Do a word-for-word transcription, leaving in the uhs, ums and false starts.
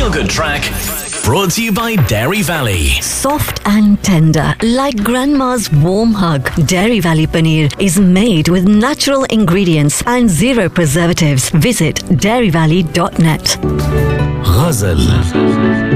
feel-good track brought to you by Dairy Valley. Soft and tender, like grandma's warm hug. Dairy Valley paneer is made with natural ingredients and zero preservatives. Visit dairy valley dot net. Ghazal.